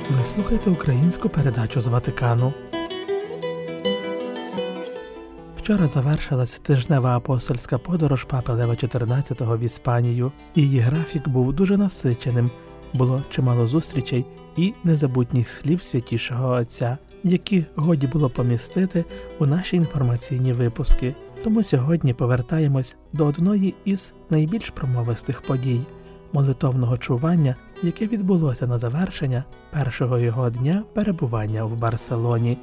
Ви слухаєте українську передачу з Ватикану. Вчора завершилась тижнева апостольська подорож Папи Лева XIV в Іспанію. Її графік був дуже насиченим. Було чимало зустрічей і незабутніх слів Святішого Отця, які годі було помістити у наші інформаційні випуски. Тому сьогодні повертаємось до одної із найбільш промовистих подій – молитовного чування, яке відбулося на завершення першого його дня перебування в Барселоні.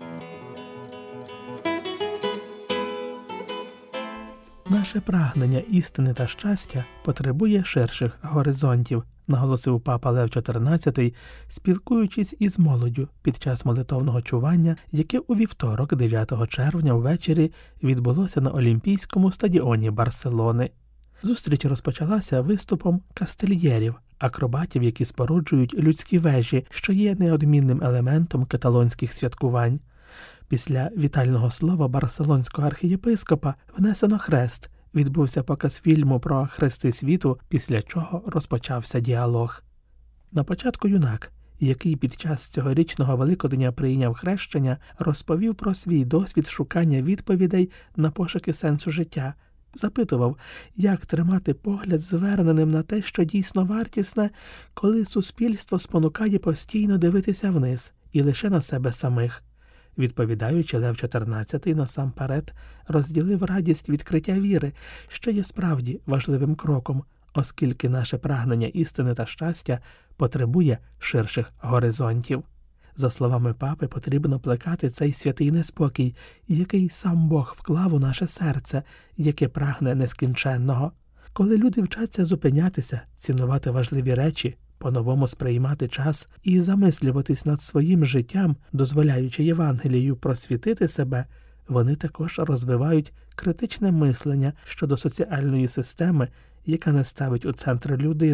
Наше прагнення істини та щастя потребує ширших горизонтів, наголосив Папа Лев XIV, спілкуючись із молоддю під час молитовного чування, яке у вівторок, 9 червня ввечері відбулося на Олімпійському стадіоні Барселони. Зустріч розпочалася виступом кастильєрів, акробатів, які споруджують людські вежі, що є неодмінним елементом каталонських святкувань. Після вітального слова барселонського архієпископа внесено хрест, відбувся показ фільму про хрести світу, після чого розпочався діалог. На початку юнак, який під час цьогорічного Великодня прийняв хрещення, розповів про свій досвід шукання відповідей на пошуки сенсу життя. Запитував, як тримати погляд зверненим на те, що дійсно вартісне, коли суспільство спонукає постійно дивитися вниз і лише на себе самих. Відповідаючи, Лев XIV насамперед розділив радість відкриття віри, що є справді важливим кроком, оскільки наше прагнення істини та щастя потребує ширших горизонтів. За словами папи, потрібно плекати цей святий неспокій, який сам Бог вклав у наше серце, яке прагне нескінченного. Коли люди вчаться зупинятися, цінувати важливі речі, по-новому сприймати час і замислюватись над своїм життям, дозволяючи Євангелію просвітити себе, вони також розвивають критичне мислення щодо соціальної системи, яка не ставить у центр людину,